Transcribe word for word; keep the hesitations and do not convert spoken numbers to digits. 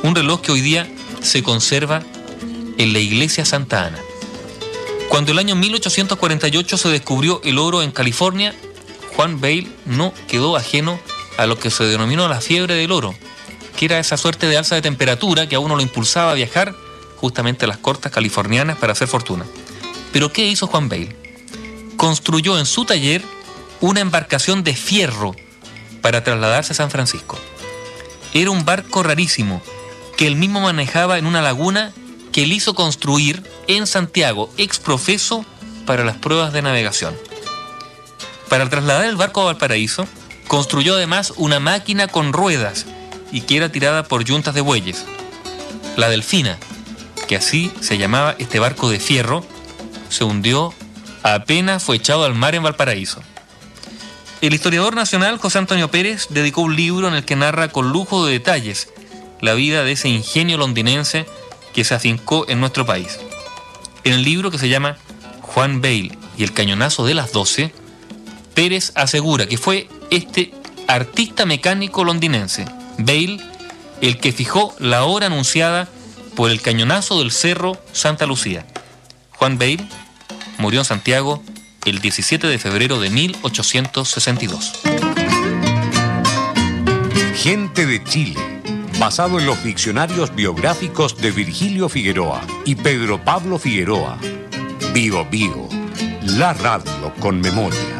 Un reloj que hoy día se conserva en la iglesia Santa Ana. Cuando el año mil ochocientos cuarenta y ocho se descubrió el oro en California, Juan Bayle no quedó ajeno a lo que se denominó la fiebre del oro, que era esa suerte de alza de temperatura que a uno lo impulsaba a viajar justamente a las costas californianas para hacer fortuna. Pero ¿qué hizo Juan Bayle? Construyó en su taller una embarcación de fierro para trasladarse a San Francisco. Era un barco rarísimo que él mismo manejaba en una laguna que él hizo construir en Santiago, ex profeso, para las pruebas de navegación. Para trasladar el barco a Valparaíso, construyó además una máquina con ruedas y que era tirada por yuntas de bueyes. La Delfina, que así se llamaba este barco de fierro, se hundió apenas fue echado al mar en Valparaíso. El historiador nacional José Antonio Pérez dedicó un libro en el que narra con lujo de detalles la vida de ese ingenio londinense que se afincó en nuestro país. En el libro, que se llama Juan Bayle y el cañonazo de las doce, Pérez asegura que fue este artista mecánico londinense, Bayle, el que fijó la hora anunciada por el cañonazo del Cerro Santa Lucía. Juan Bayle murió en Santiago el diecisiete de febrero de mil ochocientos sesenta y dos. Gente de Chile, basado en los diccionarios biográficos de Virgilio Figueroa y Pedro Pablo Figueroa. Bío Bío, la radio con memoria.